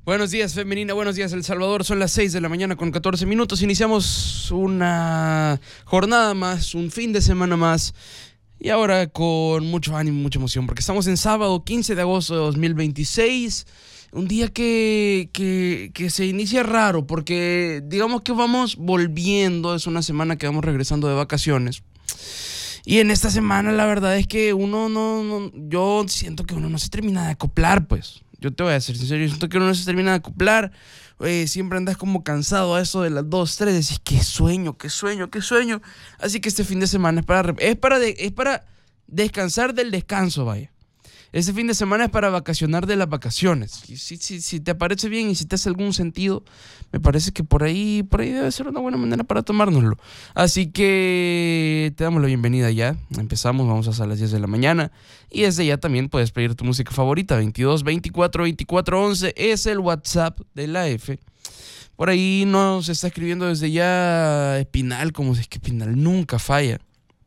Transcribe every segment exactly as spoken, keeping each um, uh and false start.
Buenos días, femenina, buenos días, El Salvador. Son las seis de la mañana con catorce minutos. Iniciamos una jornada más, un fin de semana más. Y ahora con mucho ánimo, mucha emoción, porque estamos en sábado quince de agosto de dos mil veintiséis. Un día que, que, que se inicia raro, porque digamos que vamos volviendo. Es una semana que vamos regresando de vacaciones. Y en esta semana la verdad es que uno no, no yo siento que uno no se termina de acoplar, pues. Yo te voy a ser sincero, yo siento que uno no se termina de acoplar. Eh, siempre andas como cansado a eso de las dos, tres. Decís, qué sueño, qué sueño, qué sueño. Así que este fin de semana es para, es para, de, es para descansar del descanso, vaya. Este fin de semana es para vacacionar de las vacaciones. Y si, si, si te parece bien y si te hace algún sentido, me parece que por ahí, por ahí debe ser una buena manera para tomárnoslo. Así que te damos la bienvenida ya. Empezamos, vamos hasta las diez de la mañana. Y desde ya también puedes pedir tu música favorita. veintidós, veinticuatro, veinticuatro, once es el WhatsApp de la F. Por ahí nos está escribiendo desde ya Espinal, como si es que Espinal nunca falla.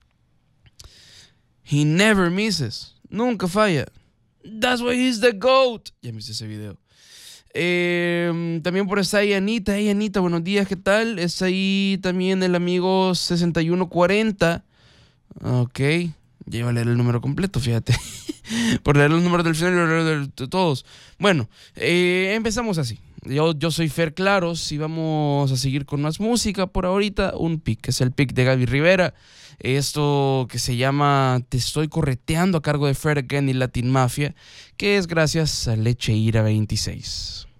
He never misses. Nunca falla. That's why he's the GOAT. Ya me hice ese video. Eh, también por está ahí Anita. Hey Anita, buenos días, ¿qué tal? Está ahí también el amigo sesenta y uno cuarenta. Ok. Ya iba a leer el número completo, fíjate. Por leer los números del final y leer de todos. Bueno, eh, empezamos así. Yo, yo soy Fer Claros y vamos a seguir con más música por ahorita. Un pick, que es el pick de Gaby Rivera. Esto que se llama Te Estoy Correteando, a cargo de Fred Again y Latin Mafia, que es gracias a Leche Ira veintiséis.